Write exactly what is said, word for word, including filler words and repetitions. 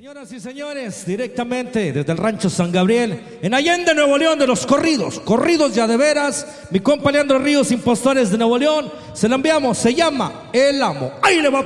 Señoras y señores, directamente desde el rancho San Gabriel, en Allende, Nuevo León, de los corridos, corridos ya de veras, mi compa Leandro Ríos, Impostores de Nuevo León, se lo enviamos, se llama El Amo. Ahí le va.